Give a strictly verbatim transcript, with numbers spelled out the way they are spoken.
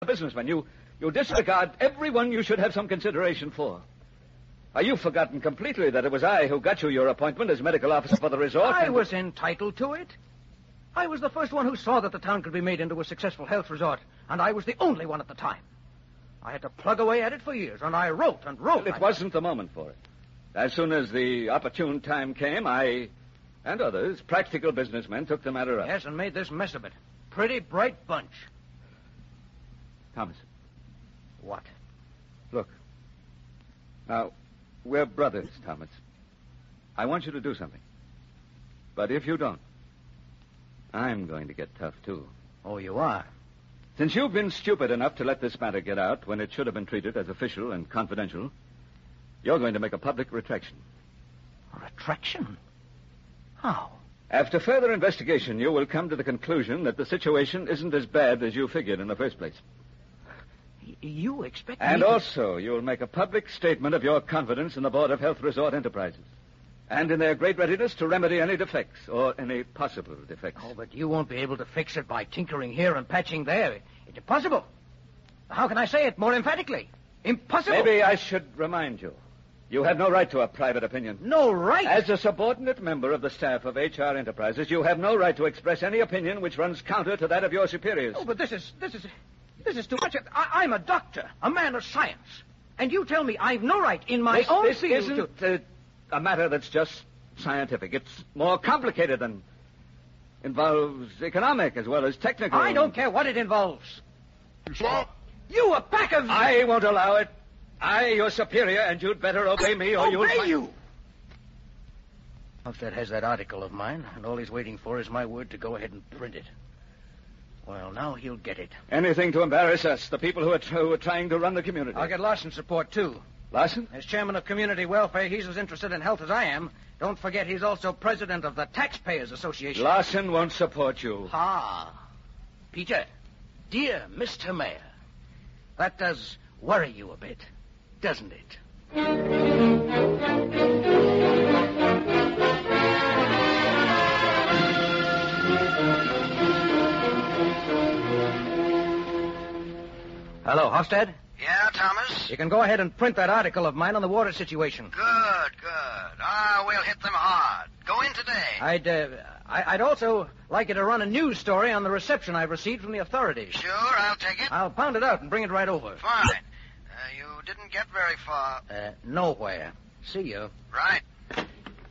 a businessman. You, you disregard everyone you should have some consideration for. Are you forgotten completely that it was I who got you your appointment as medical officer for the resort? I was entitled to it. I was the first one who saw that the town could be made into a successful health resort, and I was the only one at the time. I had to plug away at it for years, and I wrote and wrote. Well, it I... wasn't the moment for it. As soon as the opportune time came, I and others, practical businessmen, took the matter up. Yes, and made this mess of it. Pretty bright bunch. Thomas. What? Look. Now, we're brothers, Thomas. I want you to do something. But if you don't, I'm going to get tough, too. Oh, you are? Since you've been stupid enough to let this matter get out when it should have been treated as official and confidential, you're going to make a public retraction. A retraction? How? After further investigation, you will come to the conclusion that the situation isn't as bad as you figured in the first place. Y- you expect And me to... also, you'll make a public statement of your confidence in the Board of Health Resort Enterprises and in their great readiness to remedy any defects or any possible defects. Oh, but you won't be able to fix it by tinkering here and patching there. It's impossible. How can I say it more emphatically? Impossible. Maybe I should remind you. You have no right to a private opinion. No right? As a subordinate member of the staff of H R Enterprises, you have no right to express any opinion which runs counter to that of your superiors. Oh, but this is, this is, this is too much. I, I'm a doctor, a man of science. And you tell me I've no right in my this, own this field isn't to... uh, a matter that's just scientific. It's more complicated than involves economic as well as technical. I don't care what it involves. Sir? You a pack of... I won't allow it. I, your superior, and you'd better obey me or you'll... Obey you! Hofstad has that article of mine, and all he's waiting for is my word to go ahead and print it. Well, now he'll get it. Anything to embarrass us, the people who are, tr- who are trying to run the community. I'll get Larson's support, too. Larson? As chairman of community welfare, he's as interested in health as I am. Don't forget he's also president of the Taxpayers Association. Larson won't support you. Ah. Peter, dear Mister Mayor, that does worry you a bit, doesn't it? Hello, Hofstad? Yeah, Thomas? You can go ahead and print that article of mine on the water situation. Good, good. Ah, we'll hit them hard. Go in today. I'd, uh, I, I'd also like you to run a news story on the reception I've received from the authorities. Sure, I'll take it. I'll pound it out and bring it right over. Fine. Uh, you didn't get very far. Uh, nowhere. See you. Right.